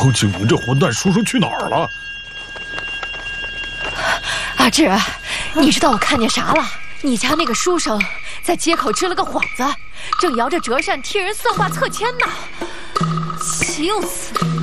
究竟你这混蛋叔叔去哪儿了？ 阿志，你知道我看见啥了？你家那个书生在街口支了个幌子，正摇着折扇替人算卦测签呢。岂有此理！